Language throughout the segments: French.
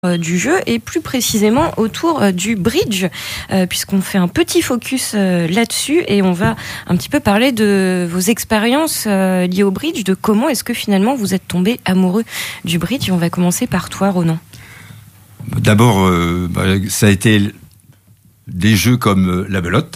du jeu et plus précisément autour du bridge, puisqu'on fait un petit focus là-dessus et on va un petit peu parler de vos expériences liées au bridge, de comment est-ce que finalement vous êtes tombé amoureux du bridge. Et on va commencer par toi, Ronan. D'abord, ça a été des jeux comme la belote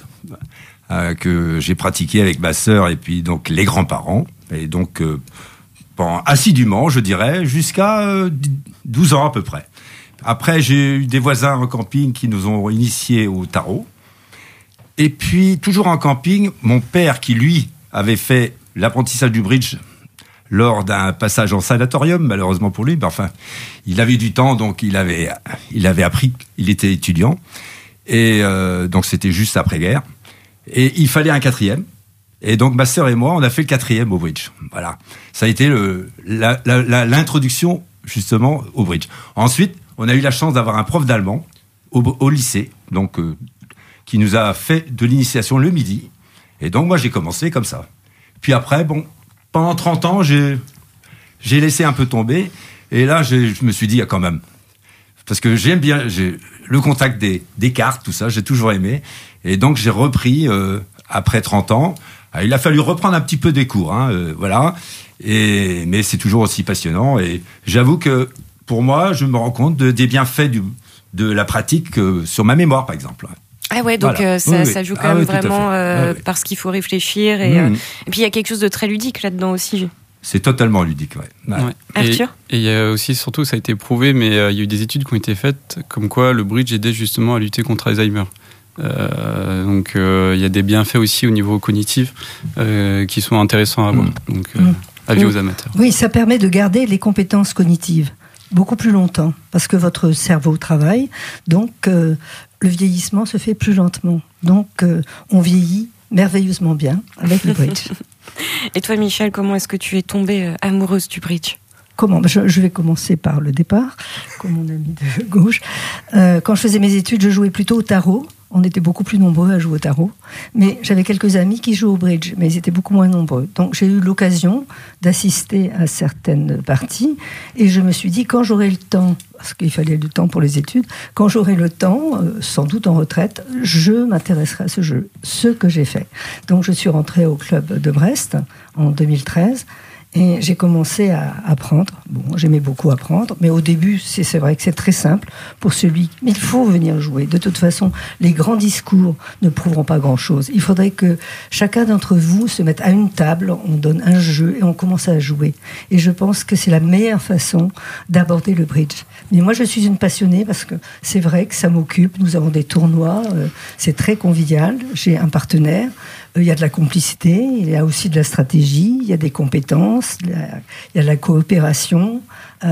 que j'ai pratiqué avec ma sœur et puis donc les grands-parents, et donc assidûment, je dirais, jusqu'à 12 ans à peu près. Après, j'ai eu des voisins en camping qui nous ont initiés au tarot. Et puis, toujours en camping, mon père, qui lui avait fait l'apprentissage du bridge lors d'un passage en sanatorium, malheureusement pour lui, mais enfin, il avait du temps, donc il avait appris, il était étudiant. Et donc, c'était juste après-guerre. Et il fallait un 4e. Et donc, ma sœur et moi, on a fait le 4e au bridge. Voilà. Ça a été l'introduction, justement, au bridge. Ensuite, on a eu la chance d'avoir un prof d'allemand au lycée, donc qui nous a fait de l'initiation le midi. Et donc, moi, j'ai commencé comme ça. Puis après, pendant 30 ans, j'ai laissé un peu tomber. Et là, je me suis dit, quand même, parce que j'aime bien le contact des cartes, tout ça, j'ai toujours aimé. Et donc, j'ai repris après 30 ans. Il a fallu reprendre un petit peu des cours, voilà. Mais c'est toujours aussi passionnant. Et j'avoue que, pour moi, je me rends compte des bienfaits de la pratique sur ma mémoire, par exemple. Ah ouais, donc voilà. Ça joue quand même vraiment parce qu'il faut réfléchir. Et puis, il y a quelque chose de très ludique là-dedans aussi. C'est totalement ludique, ouais. Arthur ? Et il y a aussi, surtout, ça a été prouvé, mais il y a eu des études qui ont été faites comme quoi le bridge aidait justement à lutter contre Alzheimer. Donc il y a des bienfaits aussi au niveau cognitif qui sont intéressants à voir. Donc avis aux amateurs. Oui, ça permet de garder les compétences cognitives beaucoup plus longtemps parce que votre cerveau travaille, donc le vieillissement se fait plus lentement. Donc on vieillit merveilleusement bien avec le bridge. Et toi, Michel, comment est-ce que tu es tombée amoureuse du bridge ? Comment ? Je vais commencer par le départ, comme mon ami de gauche. Quand je faisais mes études, je jouais plutôt au tarot. On était beaucoup plus nombreux à jouer au tarot. Mais j'avais quelques amis qui jouaient au bridge, mais ils étaient beaucoup moins nombreux. Donc j'ai eu l'occasion d'assister à certaines parties. Et je me suis dit, quand j'aurai le temps, parce qu'il fallait du temps pour les études, quand j'aurai le temps, sans doute en retraite, je m'intéresserai à ce jeu. Ce que j'ai fait. Donc je suis rentrée au club de Brest en 2013. Et j'ai commencé à apprendre. Bon, j'aimais beaucoup apprendre, mais au début, c'est vrai que c'est très simple pour celui... Mais il faut venir jouer. De toute façon, les grands discours ne prouveront pas grand-chose. Il faudrait que chacun d'entre vous se mette à une table, on donne un jeu et on commence à jouer. Et je pense que c'est la meilleure façon d'aborder le bridge. Mais moi, je suis une passionnée parce que c'est vrai que ça m'occupe. Nous avons des tournois, c'est très convivial. J'ai un partenaire. Il y a de la complicité, il y a aussi de la stratégie, il y a des compétences, il y a de la coopération, il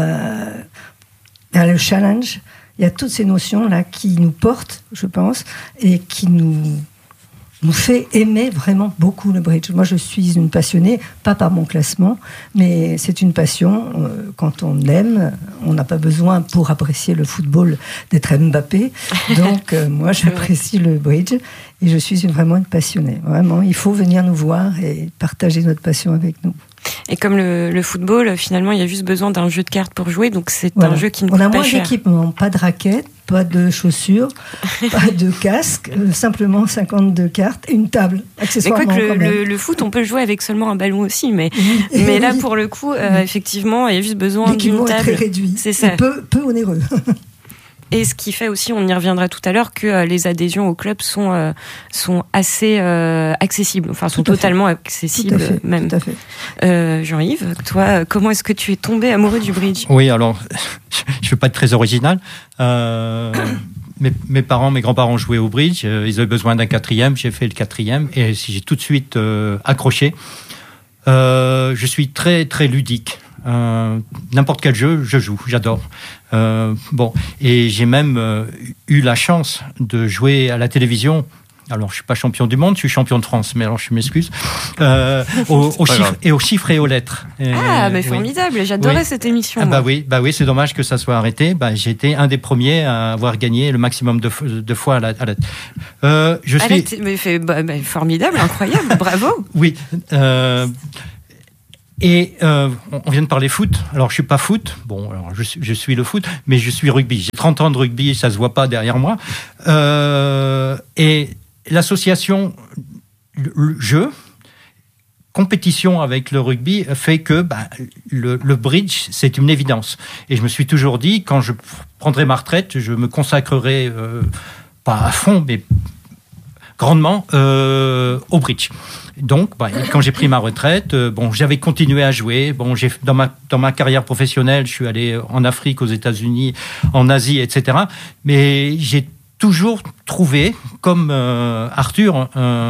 y a le challenge. Il y a toutes ces notions-là qui nous portent, je pense, et qui nous fait aimer vraiment beaucoup le bridge. Moi, je suis une passionnée, pas par mon classement, mais c'est une passion. Quand on aime, on n'a pas besoin, pour apprécier le football, d'être Mbappé. Donc, moi, j'apprécie le bridge et je suis vraiment une passionnée. Vraiment, il faut venir nous voir et partager notre passion avec nous. Et comme le football, finalement, il y a juste besoin d'un jeu de cartes pour jouer, donc c'est un jeu qui ne coûte pas cher. On a moins d'équipement, pas de raquettes, pas de chaussures, pas de casque, simplement 52 cartes et une table, accessoirement. Mais quoi que le foot, on peut jouer avec seulement un ballon aussi, mais là, pour le coup, effectivement, il y a juste besoin d'une table. L'équipement est très réduit, c'est ça. Et peu onéreux. Et ce qui fait aussi, on y reviendra tout à l'heure, que les adhésions au club sont assez accessibles, enfin sont totalement accessibles tout à fait, même. Tout à fait. Jean-Yves, toi, comment est-ce que tu es tombé amoureux du bridge ? Oui, alors, je ne veux pas être très original. Mes grands-parents jouaient au bridge, ils avaient besoin d'un 4e, j'ai fait le 4e et j'ai tout de suite accroché. Je suis très, très ludique. N'importe quel jeu, je joue, j'adore. Et j'ai même eu la chance de jouer à la télévision. Alors, je suis pas champion du monde, je suis champion de France, mais alors je m'excuse. Aux chiffres et aux lettres. Mais formidable, j'adorais cette émission. Bah oui, c'est dommage que ça soit arrêté. J'ai été un des premiers à avoir gagné le maximum de fois à la. Formidable, incroyable, bravo. Oui. Et on vient de parler foot. Alors, je suis pas foot. Bon, alors je suis le foot, mais je suis rugby. J'ai 30 ans de rugby, ça se voit pas derrière moi. Et l'association jeu, compétition avec le rugby fait que le bridge, c'est une évidence. Et je me suis toujours dit, quand je prendrai ma retraite, je me consacrerai, pas à fond, mais grandement au bridge. Donc, quand j'ai pris ma retraite, j'avais continué à jouer. Bon, dans ma carrière professionnelle, je suis allé en Afrique, aux États-Unis, en Asie, etc. Mais j'ai toujours trouvé, comme Arthur,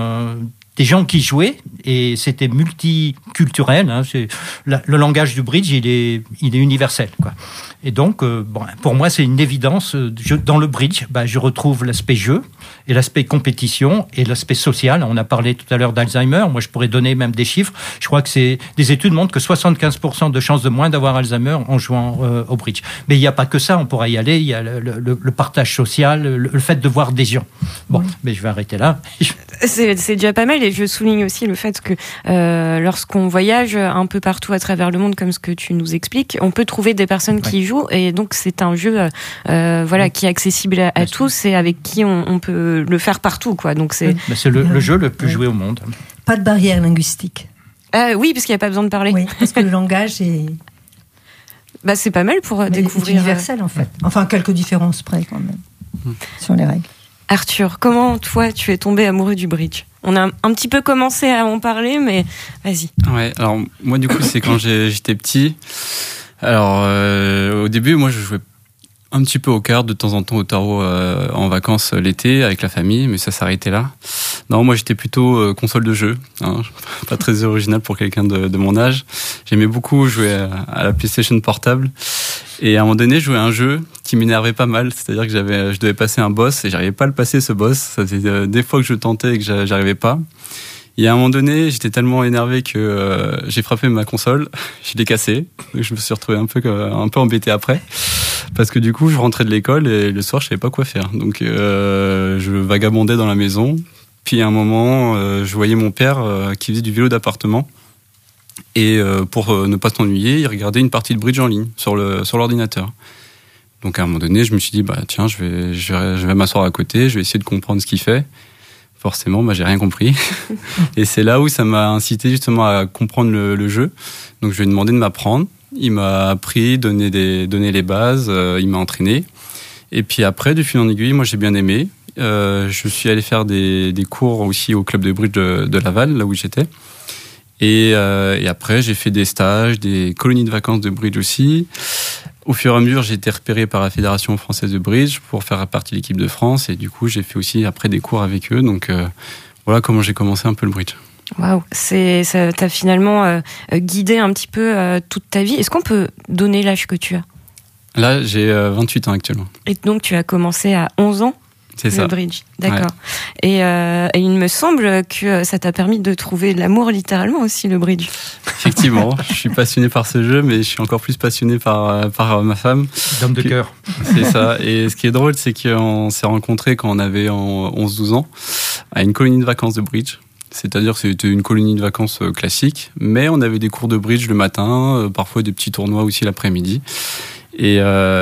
des gens qui jouaient, et c'était multiculturel. Hein, le langage du bridge, il est universel, quoi. Et donc, pour moi, c'est une évidence. Dans le bridge, je retrouve l'aspect jeu, et l'aspect compétition, et l'aspect social. On a parlé tout à l'heure d'Alzheimer. Moi, je pourrais donner même des chiffres. Je crois que des études montrent que 75% de chances de moins d'avoir Alzheimer en jouant au bridge. Mais il n'y a pas que ça, on pourra y aller. Il y a le partage social, le fait de voir des gens. Bon, mais je vais arrêter là. C'est déjà pas mal, et je souligne aussi le fait que lorsqu'on voyage un peu partout à travers le monde, comme ce que tu nous expliques, on peut trouver des personnes qui jouent, et donc c'est un jeu qui est accessible à tous, et avec qui on peut le faire partout, quoi. Donc c'est le jeu le plus joué au monde. Pas de barrière linguistique. Oui, parce qu'il n'y a pas besoin de parler. Oui, parce que le langage est... c'est pas mal pour découvrir... C'est universel, en fait. Enfin, quelques différences près, quand même, sur les règles. Arthur, comment toi tu es tombé amoureux du bridge ? On a un petit peu commencé à en parler, mais vas-y. Ouais, alors moi du coup c'est quand j'étais petit. Alors au début moi je jouais un petit peu aux cartes, de temps en temps au tarot en vacances l'été avec la famille, mais ça s'arrêtait là. Non, moi j'étais plutôt console de jeu, hein, pas très original pour quelqu'un de mon âge. J'aimais beaucoup jouer à la PlayStation portable, et à un moment donné je jouais à un jeu qui m'énervait pas mal, c'est-à-dire que je devais passer un boss et j'arrivais pas à le passer, ce boss. Ça faisait des fois que je tentais et que j'arrivais pas. Et à un moment donné, j'étais tellement énervé que j'ai frappé ma console, je l'ai cassée. Je me suis retrouvé un peu embêté après, parce que du coup, je rentrais de l'école et le soir, je savais pas quoi faire. Donc, je vagabondais dans la maison. Puis à un moment, je voyais mon père qui faisait du vélo d'appartement. Et pour ne pas s'ennuyer, il regardait une partie de bridge en ligne sur l'ordinateur. Donc à un moment donné, je me suis dit, tiens, je vais m'asseoir à côté, je vais essayer de comprendre ce qu'il fait. Forcément, j'ai rien compris. Et c'est là où ça m'a incité justement à comprendre le jeu. Donc je lui ai demandé de m'apprendre. Il m'a appris, donné les bases, il m'a entraîné. Et puis après, de fil en aiguille, moi j'ai bien aimé. Je suis allé faire des cours aussi au club de bridge de Laval, là où j'étais. Et après, j'ai fait des stages, des colonies de vacances de bridge aussi. Au fur et à mesure, j'ai été repéré par la Fédération française de bridge pour faire partie de l'équipe de France. Et du coup, j'ai fait aussi après des cours avec eux. Donc voilà comment j'ai commencé un peu le bridge. Waouh, ça t'a finalement guidé un petit peu toute ta vie. Est-ce qu'on peut donner l'âge que tu as ? Là, j'ai 28 ans actuellement. Et donc, tu as commencé à 11 ans ? C'est ça. Le bridge, d'accord. Ouais. Et il me semble que ça t'a permis de trouver l'amour littéralement aussi, le bridge. Effectivement, je suis passionné par ce jeu, mais je suis encore plus passionné par ma femme. Dame de cœur. C'est ça. Et ce qui est drôle, c'est qu'on s'est rencontrés quand on avait 11-12 ans à une colonie de vacances de bridge. C'est-à-dire que c'était une colonie de vacances classique, mais on avait des cours de bridge le matin, parfois des petits tournois aussi l'après-midi. Et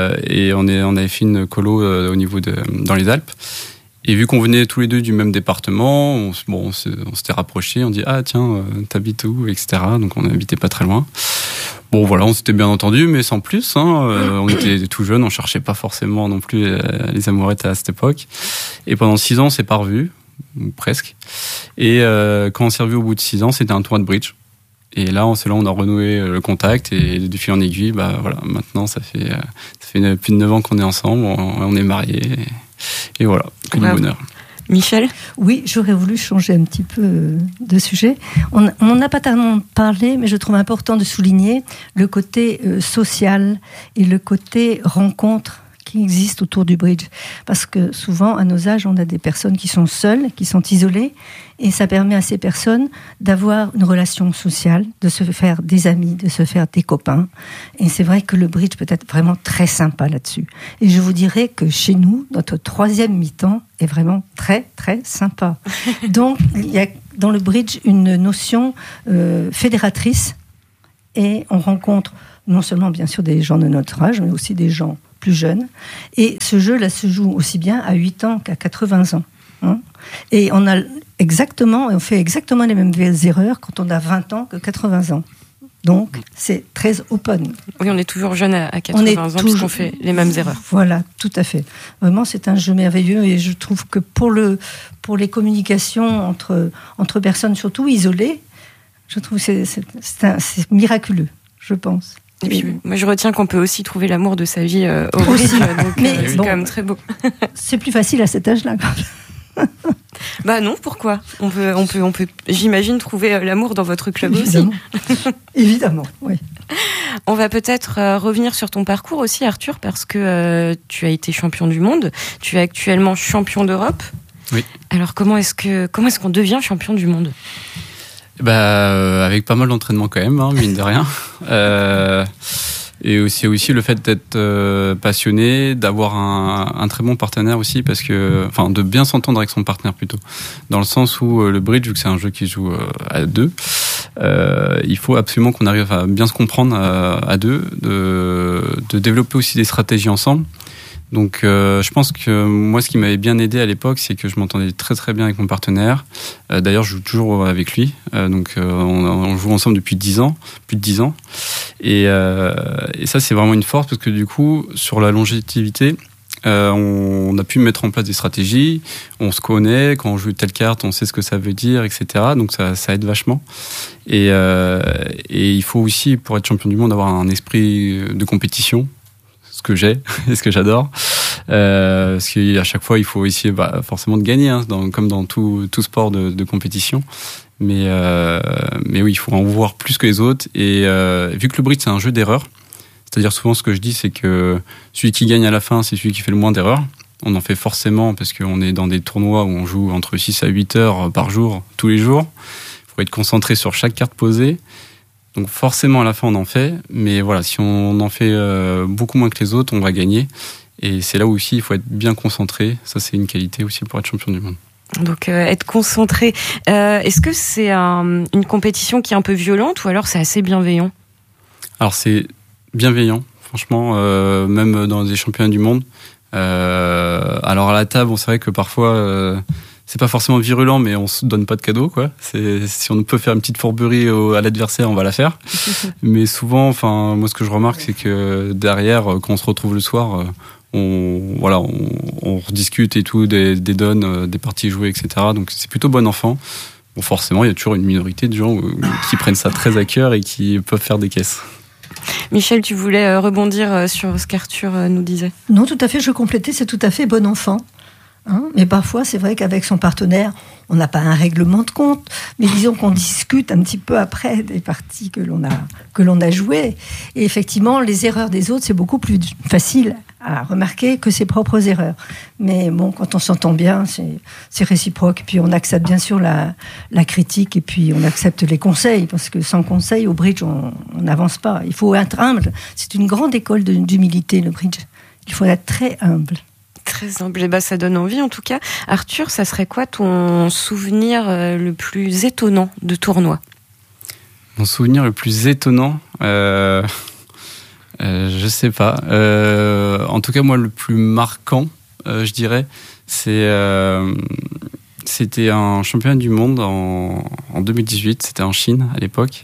on avait fait une colo au niveau dans les Alpes. Et vu qu'on venait tous les deux du même département, on s'était rapprochés, on dit tiens, t'habites où, etc. Donc on n'habitait pas très loin. Bon voilà, on s'était bien entendu, mais sans plus. On était tout jeunes, on cherchait pas forcément non plus les amourettes à cette époque. Et pendant 6 ans, on s'est pas revus, ou presque. Et quand on s'est revus au bout de 6 ans, c'était un tournoi de bridge. Et là, on a renoué le contact, et de fil en aiguille, voilà, maintenant, ça fait plus de 9 ans qu'on est ensemble, on est mariés, et voilà, que du bonheur. Michel ? Oui, j'aurais voulu changer un petit peu de sujet. On n'en a pas tellement parlé, mais je trouve important de souligner le côté social et le côté rencontre qui existe autour du bridge. Parce que souvent, à nos âges, on a des personnes qui sont seules, qui sont isolées, et ça permet à ces personnes d'avoir une relation sociale, de se faire des amis, de se faire des copains. Et c'est vrai que le bridge peut être vraiment très sympa là-dessus. Et je vous dirais que chez nous, notre 3e mi-temps est vraiment très, très sympa. Donc, il y a dans le bridge une notion fédératrice et on rencontre non seulement bien sûr des gens de notre âge, mais aussi des gens plus jeunes. Et ce jeu-là se joue aussi bien à 8 ans qu'à 80 ans. Hein. Et on fait exactement les mêmes erreurs quand on a 20 ans que 80 ans. Donc, c'est très open. Oui, on est toujours jeune à 80 ans puisqu'on fait les mêmes erreurs. Voilà, tout à fait. Vraiment, c'est un jeu merveilleux et je trouve que pour les communications entre personnes, surtout isolées, je trouve que c'est miraculeux, je pense. Et puis, moi, je retiens qu'on peut aussi trouver l'amour de sa vie au bridge, donc c'est quand même très beau. C'est plus facile à cet âge-là. Bah non, pourquoi ? On peut, j'imagine, trouver l'amour dans votre club Évidemment. aussi. Évidemment, oui. On va peut-être revenir sur ton parcours aussi, Arthur, parce que tu as été champion du monde, tu es actuellement champion d'Europe. Oui. Alors comment est-ce qu'on devient champion du monde ? Avec pas mal d'entraînement quand même, hein, mine de rien. Et aussi le fait d'être passionné, d'avoir un très bon partenaire aussi, de bien s'entendre avec son partenaire plutôt. Dans le sens où le bridge, vu que c'est un jeu qui joue à deux, il faut absolument qu'on arrive à bien se comprendre à deux, de développer aussi des stratégies ensemble. Donc je pense que moi, ce qui m'avait bien aidé à l'époque, c'est que je m'entendais très très bien avec mon partenaire. D'ailleurs, je joue toujours avec lui. On joue ensemble depuis plus de 10 ans. Et ça, c'est vraiment une force parce que du coup, sur la longévité, on a pu mettre en place des stratégies. On se connaît. Quand on joue telle carte, on sait ce que ça veut dire, etc. Donc ça aide vachement. Et il faut aussi, pour être champion du monde, avoir un esprit de compétition. Ce que j'ai et ce que j'adore, parce qu'à chaque fois il faut essayer forcément de gagner, hein, comme dans tout sport de compétition, mais oui, il faut en voir plus que les autres. Et vu que le bridge c'est un jeu d'erreurs, c'est-à-dire souvent ce que je dis c'est que celui qui gagne à la fin c'est celui qui fait le moins d'erreurs. On en fait forcément parce qu'on est dans des tournois où on joue entre 6 à 8 heures par jour, tous les jours. Il faut être concentré sur chaque carte posée. Donc forcément à la fin on en fait, mais voilà, si on en fait beaucoup moins que les autres, on va gagner. Et c'est là où aussi il faut être bien concentré. Ça c'est une qualité aussi pour être champion du monde. Donc être concentré. Est-ce que c'est une compétition qui est un peu violente ou alors c'est assez bienveillant ? Alors c'est bienveillant, franchement, même dans des championnats du monde. Alors à la table, c'est vrai que parfois... c'est pas forcément virulent, mais on se donne pas de cadeaux, quoi. Si on peut faire une petite fourberie à l'adversaire, on va la faire. Mais souvent, moi, ce que je remarque, c'est que derrière, quand on se retrouve le soir, on rediscute et tout, des donnes, des parties jouées, etc. Donc, c'est plutôt bon enfant. Bon, forcément, il y a toujours une minorité de gens qui prennent ça très à cœur et qui peuvent faire des caisses. Michel, tu voulais rebondir sur ce qu'Arthur nous disait ? Non, tout à fait, je complétais, c'est tout à fait bon enfant. Hein, mais parfois, c'est vrai qu'avec son partenaire, on n'a pas un règlement de compte, mais disons qu'on discute un petit peu après des parties que l'on a jouées. Et effectivement, les erreurs des autres, c'est beaucoup plus facile à remarquer que ses propres erreurs. Mais bon, quand on s'entend bien, c'est réciproque. Et puis on accepte bien sûr la critique et puis on accepte les conseils, parce que sans conseil, au bridge, on n'avance pas. Il faut être humble. C'est une grande école d'humilité, le bridge. Il faut être très humble. Très humble, ça donne envie en tout cas. Arthur, ça serait quoi ton souvenir le plus étonnant de tournoi ? Mon souvenir le plus étonnant, je sais pas. En tout cas, moi, le plus marquant, je dirais, c'était un championnat du monde en 2018. C'était en Chine à l'époque.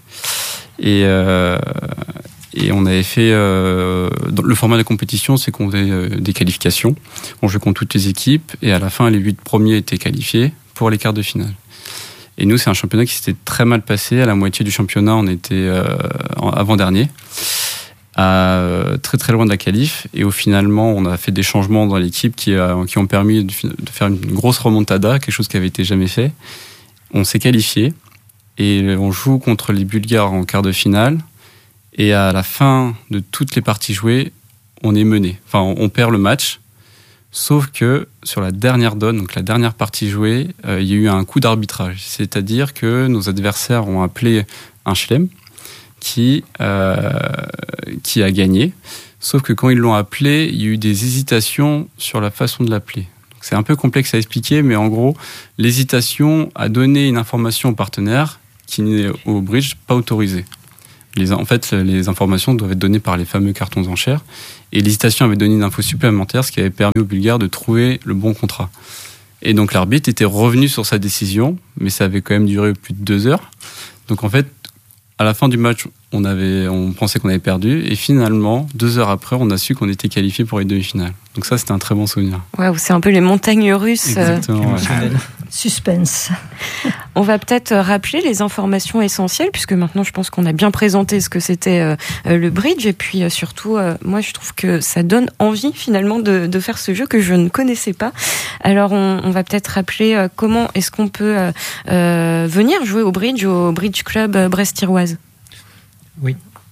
Et on avait fait... le format de la compétition, c'est qu'on faisait des qualifications. On jouait contre toutes les équipes. Et à la fin, les 8 premiers étaient qualifiés pour les quarts de finale. Et nous, c'est un championnat qui s'était très mal passé. À la moitié du championnat, on était avant-dernier. Très très loin de la qualif. Et finalement, on a fait des changements dans l'équipe qui ont permis de faire une grosse remontada, quelque chose qui avait été jamais fait. On s'est qualifié. Et on joue contre les Bulgares en quart de finale. Et à la fin de toutes les parties jouées, on est mené. Enfin, on perd le match. Sauf que sur la dernière donne, donc la dernière partie jouée, il y a eu un coup d'arbitrage. C'est-à-dire que nos adversaires ont appelé un chelem qui a gagné. Sauf que quand ils l'ont appelé, il y a eu des hésitations sur la façon de l'appeler. Donc c'est un peu complexe à expliquer, mais en gros, l'hésitation a donné une information au partenaire qui n'est au bridge pas autorisée. En fait, les informations doivent être données par les fameux cartons enchères. Et l'hésitation avait donné une info supplémentaire, ce qui avait permis aux Bulgares de trouver le bon contrat. Et donc l'arbitre était revenu sur sa décision, mais ça avait quand même duré plus de 2 heures. Donc en fait, à la fin du match, on pensait qu'on avait perdu, et finalement, 2 heures après, on a su qu'on était qualifié pour les demi-finales. Donc ça, c'était un très bon souvenir. Ouais, c'est un peu les montagnes russes. Exactement. Suspense. On va peut-être rappeler les informations essentielles, puisque maintenant, je pense qu'on a bien présenté ce que c'était le bridge, et puis surtout, moi, je trouve que ça donne envie finalement de faire ce jeu que je ne connaissais pas. Alors, on va peut-être rappeler comment est-ce qu'on peut venir jouer au Bridge Club Brest-Iroise. Oui.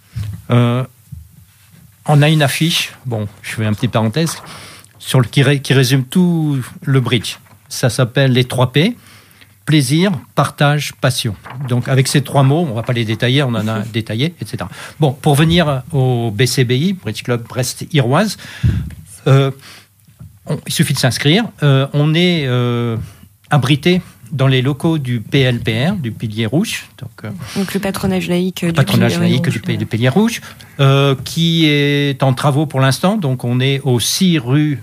On a une affiche, bon, je fais une petite parenthèse, qui résume tout le bridge. Ça s'appelle les 3 P, plaisir, partage, passion. Donc avec ces 3 mots, on ne va pas les détailler, on en a détaillé, etc. Bon, pour venir au BCBI, Bridge Club Brest-Iroise, il suffit de s'inscrire. On est abrité dans les locaux du PLPR, du Pilier Rouge. Donc le patronage laïque du Pilier Rouge, qui est en travaux pour l'instant. Donc on est au 6 rue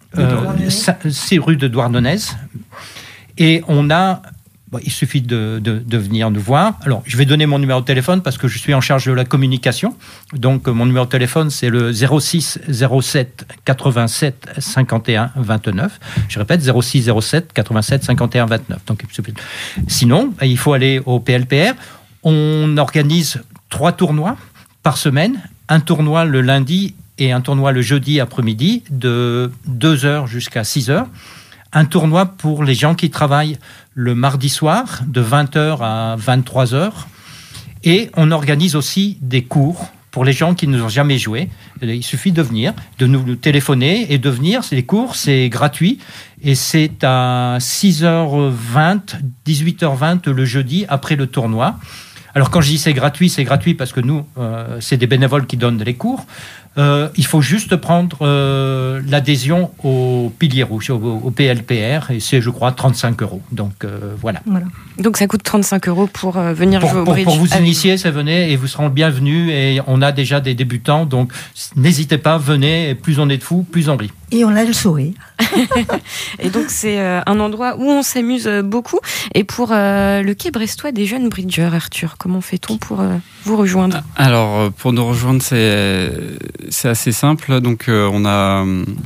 de Douarnenez. Et on a... Bon, il suffit de venir nous voir. Alors, je vais donner mon numéro de téléphone parce que je suis en charge de la communication. Donc, mon numéro de téléphone, c'est le 06 07 87 51 29. Je répète, 06 07 87 51 29. Donc, sinon, il faut aller au PLPR. On organise 3 tournois par semaine. Un tournoi le lundi et un tournoi le jeudi après-midi de 2h jusqu'à 6h. Un tournoi pour les gens qui travaillent le mardi soir de 20h à 23h. Et on organise aussi des cours pour les gens qui n'ont jamais joué. Il suffit de venir, de nous téléphoner et de venir. Les cours, c'est gratuit. Et c'est à 6h20, 18h20 le jeudi après le tournoi. Alors quand je dis c'est gratuit parce que nous, c'est des bénévoles qui donnent les cours. Il faut juste prendre l'adhésion au Pilier Rouge, au PLPR, et c'est, je crois, 35 €. Donc, voilà. Donc, ça coûte 35 € pour venir jouer au bridge. Pour vous initier, ça venez, et vous serez bienvenus, et on a déjà des débutants, donc n'hésitez pas, venez, et plus on est de fous, plus on rit. Et on a le sourire. Et donc, c'est un endroit où on s'amuse beaucoup. Et pour le quai brestois des jeunes bridgeurs, Arthur, comment fait-on pour vous rejoindre ? Alors, pour nous rejoindre, c'est assez simple. Donc, on a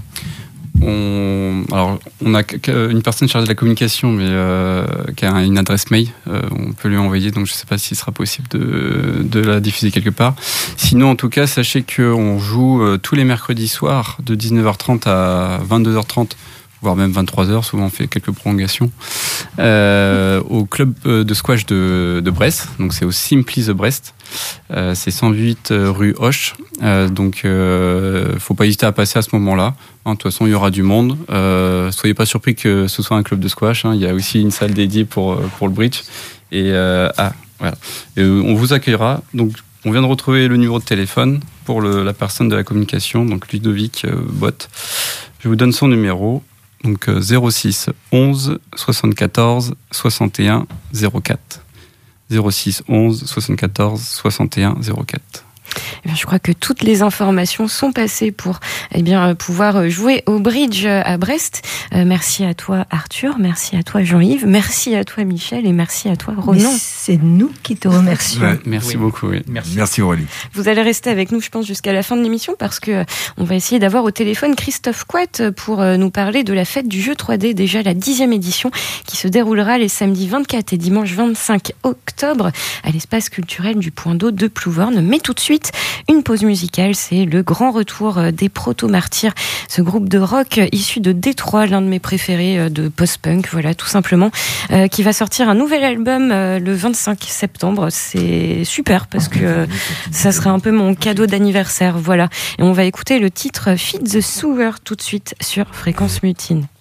une personne chargée de la communication, mais qui a une adresse mail. On peut lui envoyer. Donc, je ne sais pas s'il sera possible de la diffuser quelque part. Sinon, en tout cas, sachez qu'on joue tous les mercredis soirs de 19h30 à 22h30. Voire même 23h, souvent on fait quelques prolongations, au club de squash de Brest, donc c'est au Simply the Brest, c'est 108 rue Hoche, donc faut pas hésiter à passer à ce moment-là, de toute façon il y aura du monde, soyez pas surpris que ce soit un club de squash, il y a aussi une salle dédiée pour le bridge, et voilà. Et on vous accueillera, donc on vient de retrouver le numéro de téléphone pour la personne de la communication, donc Ludovic Bott, je vous donne son numéro. Donc 06 11 74 61 04. 06 11 74 61 04. Eh bien, je crois que toutes les informations sont passées pour pouvoir jouer au bridge à Brest. Merci à toi Arthur, merci à toi Jean-Yves, merci à toi Michel et merci à toi Ronan. Mais c'est nous qui te remercions. Ouais, merci beaucoup. Oui. Merci Aurélie. Vous allez rester avec nous, je pense, jusqu'à la fin de l'émission parce que on va essayer d'avoir au téléphone Christophe Couette pour nous parler de la fête du jeu 3D, déjà la 10e édition qui se déroulera les samedis 24 et dimanche 25 octobre à l'espace culturel du Point d'eau de Plouvorne. Mais tout de suite, une pause musicale, c'est le grand retour des Proto-Martyrs, ce groupe de rock issu de Détroit, l'un de mes préférés de post-punk, voilà, tout simplement, qui va sortir un nouvel album le 25 septembre. C'est super parce que ça sera un peu mon cadeau d'anniversaire, voilà. Et on va écouter le titre Feed the Sewer tout de suite sur Fréquence Mutine.